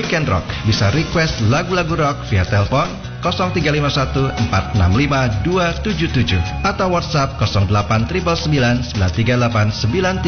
Weekend Rock. Bisa request lagu-lagu rock via telepon 0351 465 277 atau WhatsApp 08 999 938 93